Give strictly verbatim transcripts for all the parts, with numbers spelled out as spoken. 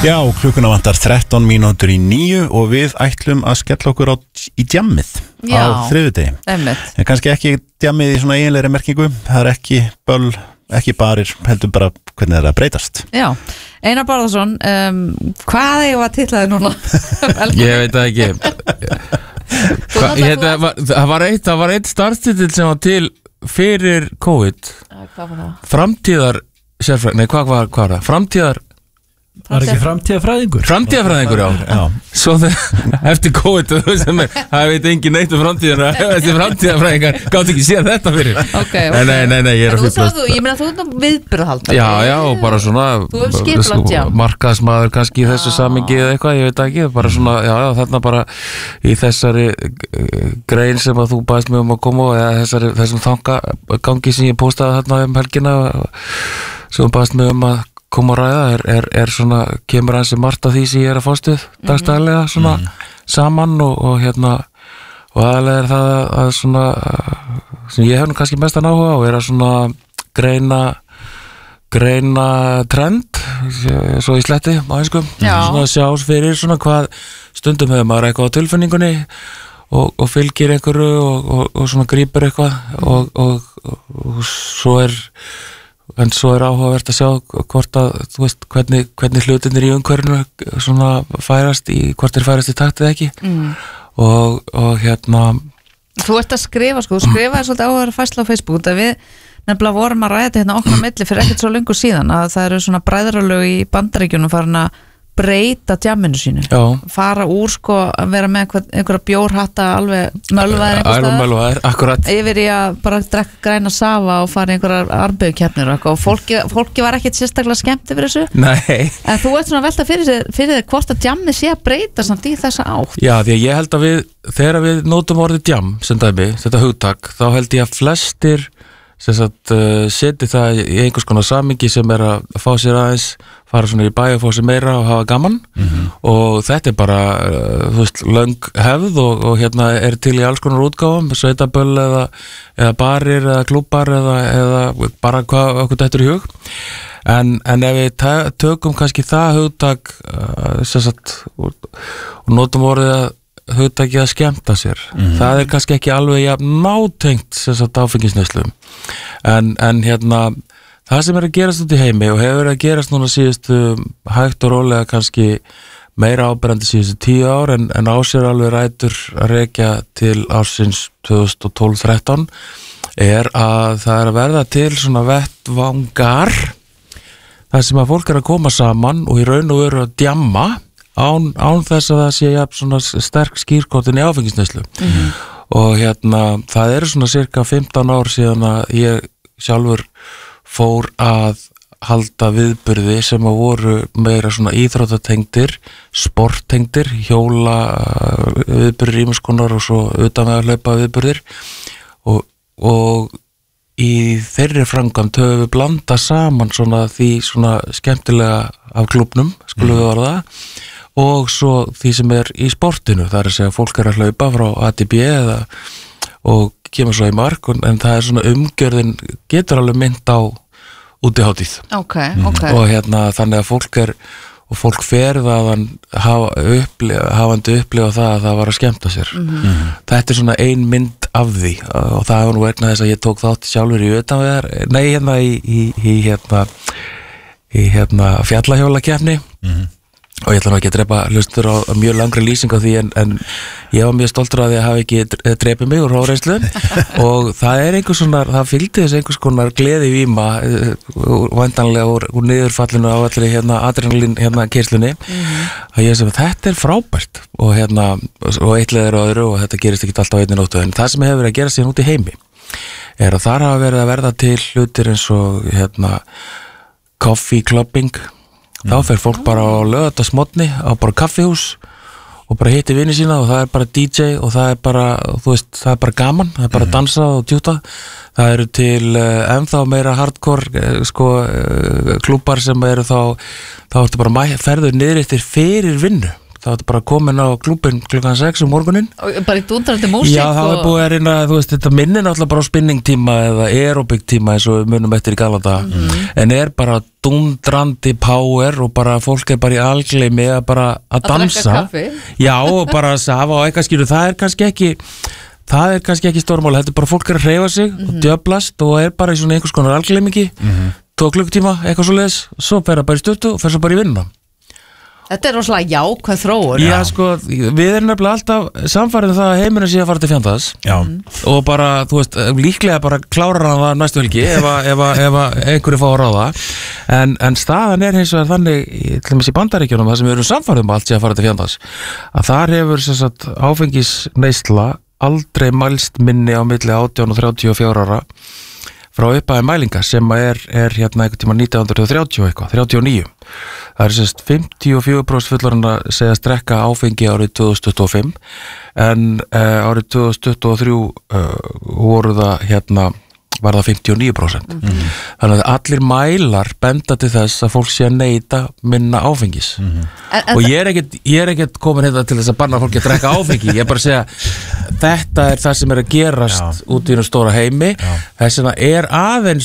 Já, klukkuna vantar þrettán mínútur í níu og við ætlum að skella okkur á, í djammið á þriðjudegi. En kannski ekki djammið í svona eiginlegri merkingu, það er ekki böll, ekki barir, heldur bara hvernig það er að breytast. Já, Einar Bárðarsson, um, hvað er að titla þig núna? Ég veit það ekki. Hva, ég, það, var, það var eitt, það var eitt startstitil sem var til fyrir COVID. Hvað var það? Framtíðar sérfræðingur, nei hvað var hvað var það? Framtíðar Var ekki framtíðarfræðingur? Framtíðarfræðingur, já, já. Svo þegar, eftir COVID sem er, það veit engin neitt um framtíðina. Eftir framtíðarfræðingar gátt ekki séð þetta fyrir. Okay, okay. Nei, nei, nei, ég er að fýblast. Ég meina, þú ert nú viðburðhaldari. Já, já, og bara svona Þú hefur skipulagt, já. Markaðsmaður kannski í þessu samingi eða eitthvað, ég veit ekki, bara svona, já, já, þarna bara í þessari grein sem að þú baðist mig um að koma og eða þessari, þessum þangagangi sem ég postaði þarna um helgina sem þú baðist mig um að koma að ræða er, er, er svona, kemur hansi margt af því sem ég er að fástuð dagstæðlega svona mm. saman og, og hérna og aðalega er það að, að svona sem ég hef nú kannski mestan áhuga á er að svona greina greina trend svo í sletti á einsku svona sjás fyrir svona hvað stundum hefur maður eitthvað á tilfinningunni og, og fylgir einhverju og, og, og svona grípur eitthvað og, og, og, og svo er en svo er áhugavert að sjá hvort að, þú veist, hvernig, hvernig hlutinir í umhverfinu svona færast í, hvort þeir færast í takt eða ekki mm. og, og hérna Þú ert að skrifa, sko, þú skrifaði svolítið áhugaverð færsla á Facebook, það við nefnilega vorum að ræða þetta hérna okkur á milli fyrir ekkert svo lengur síðan að það eru svona bræðralög í Bandaríkjunum farin að breyta djamminu sínu Já. fara úr sko að vera með einhver, einhverja bjórhatta alveg mölvaðir einhver staðar akkurat yfir í að bara drekka græna safa og fara í einhverjar armböðukeppnir og eitthvað og fólki, fólki var ekkert sérstaklega skemmt yfir þessu Nei. En þú ert svona að velta fyrir, fyrir þig hvort að djammi sé að breyta samt í þessa átt Já, því að ég held að við þegar við nótum orðið djam sem dæmi, þetta hugtak þá held ég að flestir sem sagt uh, seti það í einhvers konar samingi sem er að fá sér aðeins fara svona í bæ og fá sér meira og hafa gaman mm-hmm. og þetta er bara uh, þú veist, löng hefð og, og hérna er til í alls konar útgáfum sveitaböll eða, eða barir eða klúbbar eða, eða bara hvað okkur dættur í hug en, en ef við tökum kannski það hugtak uh, sem sagt og, og notum orðið að hugtaki að skemmta sér mm-hmm. það er kannski ekki alveg ja, nátengt sem sagt áfengisneyslu en, en hérna það sem er að gerast út í heimi og hefur verið að gerast núna síðustu hægt og rólega kannski meira áberandi síðustu tíu ár en, en á sér alveg rætur að rekja til ársins tvö þúsund og tólf þrettán er að það er að verða til svona vettvangar þar sem að fólk er að koma saman og í raun og veru að djamma Án, án þess að það sé ja, svona sterk skírkotin í áfengisneyslu mm-hmm. og hérna það eru svona cirka fimmtán ár síðan að ég sjálfur fór að halda viðburði sem að voru meira svona íþróttatengdir sporttengdir, hjóla viðburðir ýmiskonar og svo utan að hlaupa viðburðir og, og í þeirri framkvæmd höfum við blanda saman svona því svona skemmtilega af klúbnum, skulum við orða og svo því sem er í sportinu það er að segja fólk er að hlaupa frá A til B eða, og kemur svo í mark en það er svona umgjörðin getur alveg mynd á útihátíð okay, okay. og hérna þannig að fólk er og fólk fer þaðan hafa upplifa, hafandi upplifa það að það var að skemmta sér mm-hmm. þetta er svona ein mynd af því og það var nú vegna þess að ég tók þátt sjálfur í utanvegar nei hérna í, í, í hérna í hérna fjallahjólakeppni mm-hmm. og ég ætla nú ekki að drepa hlustur á, á mjög langri lýsing á því en, en ég var mjög stoltur að því að hafa ekki drepið mig úr áreynslu og það er einhvers konar, það fylgdi þess einhvers konar gleði víma væntanlega úr, úr niðurfallinu á allir hérna adrenalín hérna keyslunni mm-hmm. að ég sem þetta er frábært og hérna og eitthvað er á öðru og þetta gerist ekki alltaf á einni nóttu en það sem hefur verið að gera síðan út í heimi er að þar hafa verið að verða til hlutir eins og hérna coffee clubbing þá fer fólk bara á laugardagsmorgni á bara kaffihús og bara hitti vini sína og það er bara D J og það er bara, þú veist, það er bara gaman það er bara að dansa og djúta það eru til uh, ennþá meira hardcore uh, sko uh, klúbbar sem eru þá þá ertu bara ferður niður eftir fyrir vinnu það var bara komin á klúbbin klukkan sex um morgunin og bara í dúndrandi músík já, það var og... búið að reyna, þú veist, þetta minnir náttúrulega bara á spinningtíma eða aerobiktíma eins og við munum eftir í galanda mm. en er bara dúndrandi power og bara fólk er bara í algleymi að bara að dansa já, og bara að safa og eitthvað skilur, það er kannski ekki það er kannski ekki stórmál, þetta er bara fólk er að hreyfa sig mm-hmm. og djöblast og er bara í svona einhvers konar algleymingi mm-hmm. tók klukktíma, eitthvað svo leiðis svo fer það bara í stuttu og fer svo bara í vinnuna. Þetta er rosalega jákvæð þróun. Já, sko, við erum nefnilega alltaf samfærið það að heiminu sé að fara til fjandans mm. og bara, þú veist, líklega bara klárar hann það næstu helgi ef, ef, ef einhverju fá að ráða en, en staðan er hins vegar þannig til dæmis í Bandaríkjunum, það sem við erum samfærið um allt sé að fara til fjandans, að þar hefur sem sagt áfengisneysla aldrei mælst minni á milli átján og þrjátíu og fjögur ára frá upphæði mælinga sem er, er hérna einhvern tíma nítján hundruð og þrjátíu eitthvað, þrjátíu og níu. Það er sérst fimmtíu og fjögur prósent fullorðinna segja drekka áfengi árið tvö þúsund tuttugu og fimm en uh, árið tvö þúsund tuttugu og þrjú uh, voru það hérna var það fimmtíu og níu prósent. Mm-hmm. Þannig að allir mælar benda til þess að fólk sé að neyta minna áfengis. Mm-hmm. en, en og ég er ekkert ég er ekkert komin hérna til þess að banna fólki að drekka áfengi, ég er bara að segja þetta er það sem er að gerast Já. Út í einu stóra heimi, þess vegna er aðeins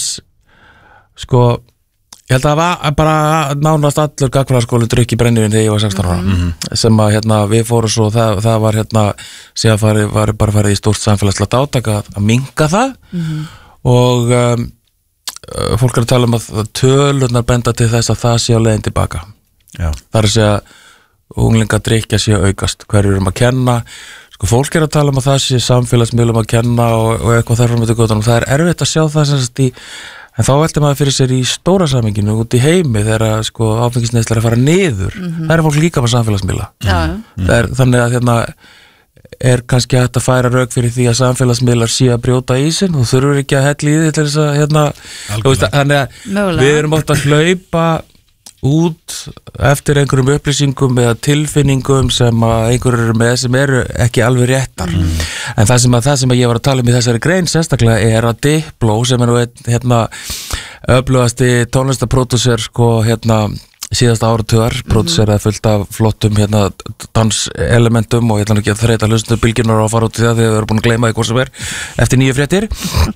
sko ég held að það var bara nánast allur gagnfræðaskólinn drukki brennivinn þegar ég var sextán ára mm-hmm. sem að hérna við fórum svo það, það var hérna síðan farið, var bara farið í stórt samfélagslegt átak að, að minnka það mm-hmm. og um, fólk er að tala um að tölurnar benda til þess að það sé á leiðin tilbaka. Já. Það er að segja unglinga drykja sé að aukast, hverju erum að kenna sko fólk er að tala um að það sé samfélagsmiðlum að kenna og, og eitthvað þarf með þetta það er erfitt að sjá það sem sagt í en þá veldur maður fyrir sér í stóra samhenginu út í heimi þegar sko, áfengisneysla er að fara niður mm-hmm. það er fólk líka með samfélagsmiðla mm-hmm. er, þannig að hérna er kannski hægt að færa rauk fyrir því að samfélagsmiðlar sé að brjóta ísinn og þurfur ekki að hella í því til þess að hérna, veist, þannig að Mögulega. Við erum oft að hlaupa út eftir einhverjum upplýsingum eða tilfinningum sem að einhverjur eru með sem eru ekki alveg réttar mm. en það sem, að, það sem að ég var að tala um í þessari grein sérstaklega er að Diplo sem er nú einn hérna, öflugasti tónlistapródúser sko hérna síðasta áratugar, mm-hmm. pródúseraði fullt af flottum hérna danselementum og ég ætla ekki að þreita hlustunum bylgjunar og fara út í það þegar við erum búin að gleyma því hvað sem er eftir nýju fréttir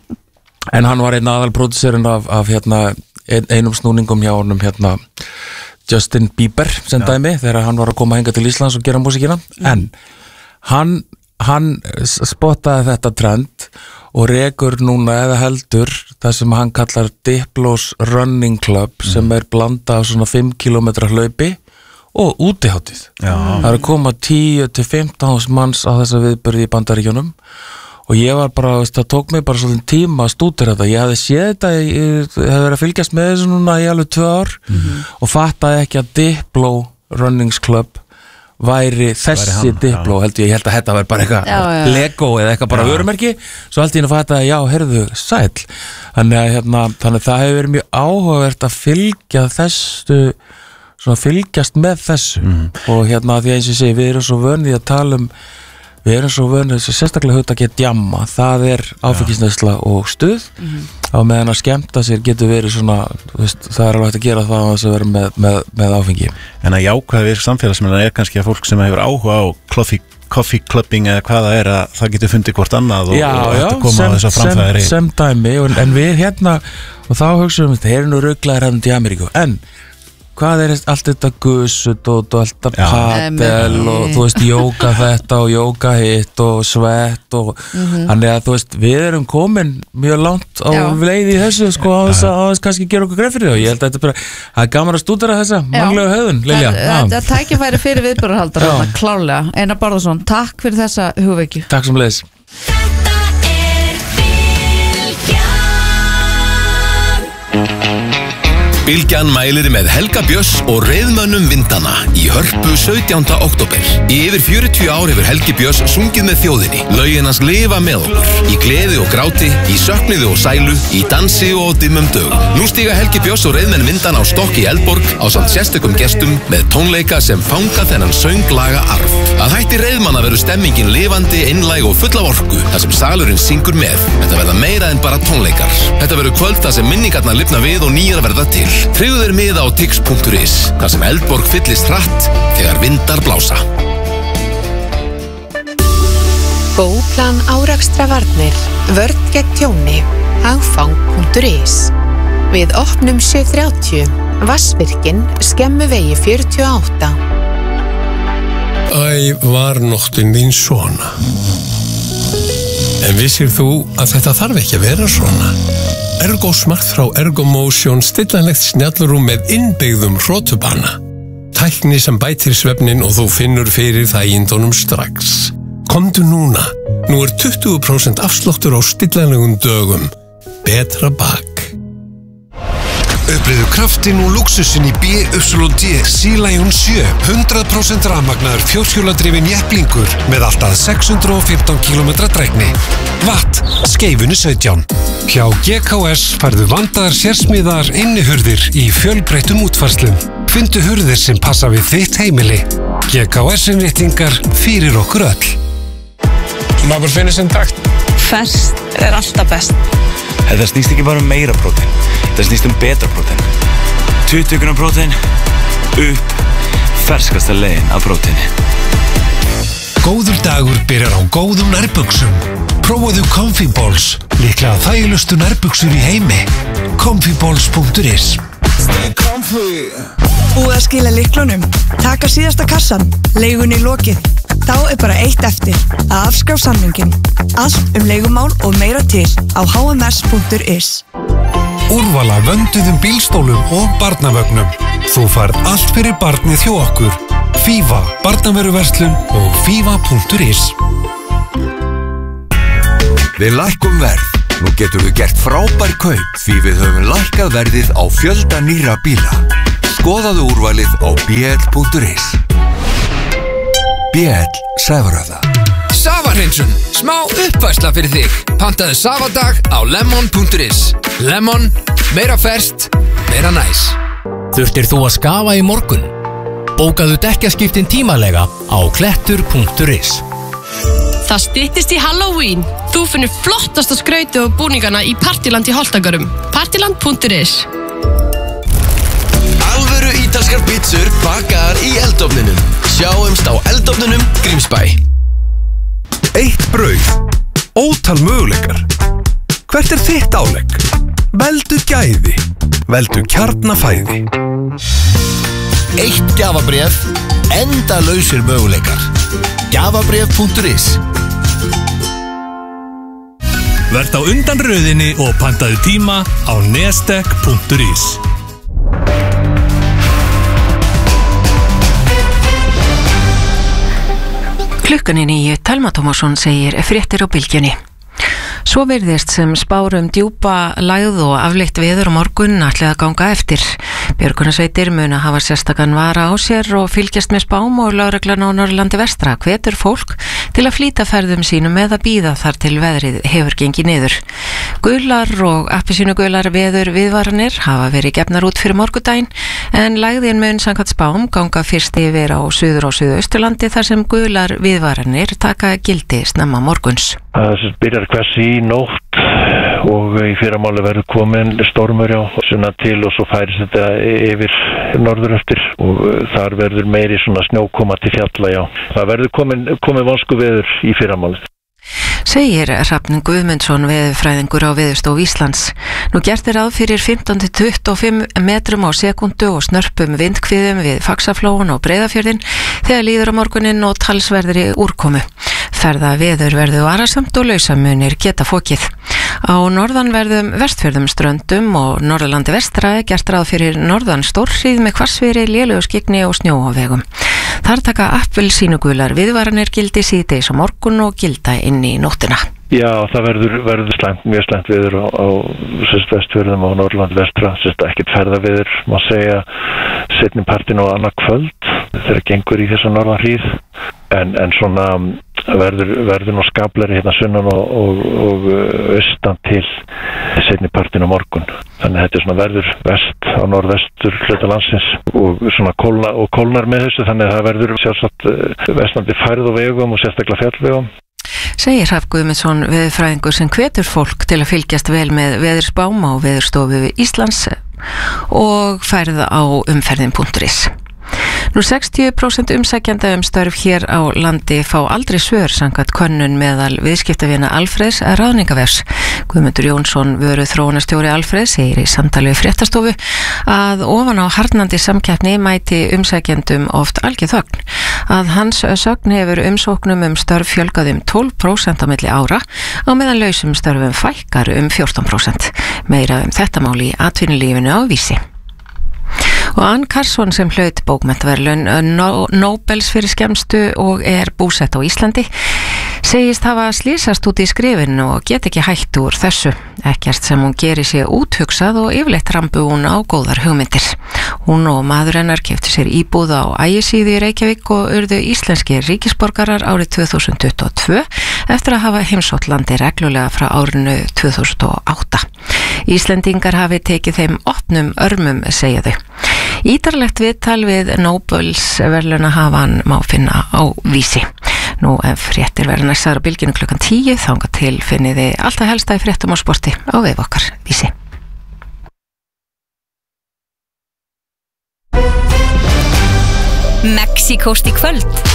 en hann var einn aðal pródúserinn af, af hérna ein, einum snúningum hjá honum hérna Justin Bieber sem ja. Dæmi þegar hann var að koma hinga til Íslands og gera músíkina mm. en hann, hann spottaði þetta trend og rekur núna eða heldur það sem hann kallar Diplo's Running Club mm. sem er blanda af svona fimm kílómetra hlaupi og útiháttið. Það er að koma tíu til fimmtán manns á þessa viðburði í Bandaríkjunum og ég var bara, það tók mig bara svolítið tíma að stúdera þetta. Ég hafði séð þetta, ég hef verið að fylgjast með þessu núna í alveg tvö ár mm-hmm. og fattaði ekki að Diplo Runnings Club væri þessi væri Diplo, já. Held ég, ég held að þetta væri bara eitthvað Lego eða eitthvað bara vörumerki, svo held ég að fatta að já, heyrðu, sæll. Þannig að, hérna, þannig að það hefur verið mjög áhugavert að fylgja þessu, svona fylgjast með þessu mm-hmm. og hérna því að eins og ég segi, við erum svo vönið að tala um Við erum svo vönið þessu sérstaklega hugtaki að djamma, það er áfengisneysla og stuð mm-hmm. á meðan að skemmta sér getur verið svona, veist, það er alveg hægt að gera það á þess að vera með, með, með áfengi. En að jákvæða við samfélagsmiðlana er kannski að fólk sem hefur áhuga á coffee, coffee clubbing eða hvað það er að það getur fundið hvort annað og, já, og hægt að koma sem, á þess að framfæðri. Já, sem dæmi, og, en við hérna, og þá hugsaum við, þeir eru nú rugglaðir hérna í Ameríku, en hvað er allt þetta gusut og allt þetta padel og þú veist jóka þetta og jóka hitt og svett og mm-hmm. þannig að þú veist við erum komin mjög langt á leið í þessu sko á þess að þess kannski gera okkur greið fyrir það og ég held að þetta bara það er gaman að stúdera þessa mannlegu höfðun Lilja. Þetta tækifæri fyrir viðburðarhaldara klárlega. Einar Bárðarsson, takk fyrir þessa hugvekju. Takk sem leiðis. Bylgjan mælir með Helga Björns og reiðmönnum vindana í Hörpu sautjánda október. Í yfir fjörutíu ár hefur Helgi Björns sungið með þjóðinni. Lögin hans lifa með okkur. Í gleði og gráti, í söknuði og sælu, í dansi og dimmum dögum. Nú stíga Helgi Björns og reiðmenn vindana á stokk í Eldborg ásamt sérstökum gestum með tónleika sem fanga þennan sönglaga arf. Að hætti reiðmanna verður stemmingin lifandi, einlæg og full af orku, þar sem salurinn syngur með. Þetta verða meira en bara tónleikar. Þetta verður kvöld þar sem minningarnar lifna við og nýjar verða til. Tryggðu þér miða á tix punktur is, þar sem Eldborg fyllist hratt þegar vindar blása. Góplan árekstravarnir, vörn gegn tjóni, hagfang punktur is. Við opnum sjö þrjátíu, Vatnsvirkjun, Skemmuvegi fjörutíu og átta. Æ, var nóttin þín svona? En vissir þú að þetta þarf ekki að vera svona? Ergosmart frá Ergomotion stillanlegt snjallrúm með innbyggðum hrótubana. Tækni sem bætir svefnin og þú finnur fyrir þægindunum strax. Komdu núna. Nú er tuttugu prósent afsláttur á stillanlegum dögum. Betra bak. Upplifðu kraftin og lúxusin í B Y D Sea Lion sjö, hundrað prósent rafmagnaður fjórhjóladrifinn jepplingur með alltaf sex hundruð og fimmtán kílómetra drægni. Watt, Skeifunni sautján. Hjá G K S færðu vandaðar sérsmíðaðar innihurðir í fjölbreyttum útfærslum. Fyndu hurðir sem passa við þitt heimili. G K S-innréttingar fyrir okkur öll. Maður finnir sinn takt. Ferskt er alltaf best. Þetta snýst ekki bara um meira prótein. Þetta snýst um betra prótein. tuttugu grömm prótein upp ferskasta leiðin af próteini. Góður dagur byrjar á góðum nærbuxum. Prófaðu Comfy Balls, líklega þægilegustu nærbuxur í heimi. comfy balls punktur is. Búið að skila lyklunum, taka síðasta kassan, leigunni lokið. Þá er bara eitt eftir, að afskrá samningin. Allt um leigumál og meira til á h m s punktur is. Úrvala vönduðum bílstólum og barnavögnum. Þú færð allt fyrir barnið hjá okkur. Fífa, barnaveruverslun og fífa punktur is. Við lækkum verð. Nú getur við gert frábær kaup því við höfum lækkað verðið á fjölda nýra bíla. Skoðaðu úrvalið á b l punktur is. B L Sævaröða. Safahreinsun, smá uppfærsla fyrir þig. Pantaðu Safadag á lemon punktur is. Lemon, meira ferskt, meira næs. Þurftir þú að skafa í morgun? Bókaðu dekkjaskiptin tímalega á klettur punktur is. Það styttist í Halloween. Þú finnur flottasta skrauti og búningana í Partiland í Holtagarum. partiland punktur is. Alvöru ítalskar pizzur bakaðar í eldofninum. Sjáumst á eldofnunum Grímsbæ. Eitt brauð. Ótal möguleikar. Hvert er þitt álegg? Veldu gæði. Veldu kjarnafæði. Eitt gjafabréf. Endalausir möguleikar. gjafabréf punktur is. Verð á undan röðinni og pantaðu tíma á nestek punktur is. Klukkan í níu, Telma Tómasson segir fréttir á Bylgjunni. Svo virðist sem spárum djúpa lægð og afleitt veður á morgun ætli að ganga eftir. Björgunarsveitir muna hafa sérstakann vara á sér og fylgjast með spám og lögreglan á Norðurlandi vestra hvetur fólk til að flýta ferðum sínum með að bíða þar til veðrið hefur gengið niður. Gular og appelsínugular veður viðvaranir hafa verið gefnar út fyrir morgudaginn en lægðin mun samkvæmt spám ganga fyrst yfir á suður og suðausturlandi þar sem gular viðvaranir taka gildi snemma morguns. Það byrjar hvers í nótt og í fyrramáli verður komin stormur á sunnan til og svo færist þetta yfir norður eftir og þar verður meiri svona snjókoma til fjalla, já. Það verður komin, komin vonsku veður í fyrramáli. Segir Hrafn Guðmundsson veðurfræðingur á Veðurstofu Íslands. Nú gert er ráð fyrir fimmtán til tuttugu og fimm metrum á sekundu og snörpum vindhviðum við Faxaflóun og Breiðafjörðin þegar líður á morguninn og talsverðri úrkomu. Ferða veður verður varasamt og lausamunir geta fokið. Á norðanverðum Vestfjörðum ströndum og Norðurlandi vestra er gert ráð fyrir norðan stórhríð með hvassviðri, lélegu skyggni og snjó á vegum. Þar taka appelsínugular viðvaranir gildi síðdegis á morgun og gilda inn í nóttina. Já, það verður, verður slæmt, mjög slæmt viður á, á sérst Vestfjörðum og Norðurlandi vestra, sérst ekkert ferðaviður, má segja seinni partinn og annað kvöld þegar gengur í þessa norðanhríð, en, en svona verður, verður nú skaplari hérna sunnan og, og, og austan til seinni partinn á morgun. Þannig að þetta er svona verður vest á norðvestur hluta landsins og svona kólna, og kólnar með þessu, þannig að það verður sjálfsagt vestandi færð og vegum og sérstaklega fjallvegum. Segir Hrafn Guðmundsson veðurfræðingur sem hvetur fólk til að fylgjast vel með veðurspám á Veðurstofu Íslands og færð á umferðin punktur is. Nú sextíu prósent umsækjenda um störf hér á landi fá aldrei svör samkvæmt könnun meðal viðskiptavina Alfreðs ráðningavefs. Guðmundur Jónsson, vöru þróunarstjóri Alfreðs, segir í samtali við fréttastofu að ofan á harðnandi samkeppni mæti umsækjendum oft algjör þögn. Að hans sögn hefur umsóknum um störf fjölgað um tólf prósent á milli ára á meðan lausum störfum fækkar um fjórtán prósent. Meira um þetta mál í atvinnulífinu á Vísi. Og Ann Carson sem hlaut bókmenntaverðlaun Nóbels fyrir skemmstu og er búsett á Íslandi segist hafa slísast út í skrifinu og get ekki hætt úr þessu. Ekkert sem hún gerir sér úthugsað og yfirleitt rambu hún á góðar hugmyndir. Hún og maður hennar keyptu sér íbúð á Ægisíðu í Reykjavík og urðu íslenskir ríkisborgarar árið tvö þúsund tuttugu og tvö eftir að hafa heimsótt landið reglulega frá árinu tvö þúsund og átta. Íslendingar hafi tekið þeim opnum örmum, segja þau. Ítarlegt viðtal við Nóbels verðlaunahafan má finna á Vísi. Nú ef fréttir verða næstar á bylginu klukkan tíu, þangað til finniði alltaf helsta í fréttum og sporti á vef okkar Vísi. Mexíkóst í kvöld.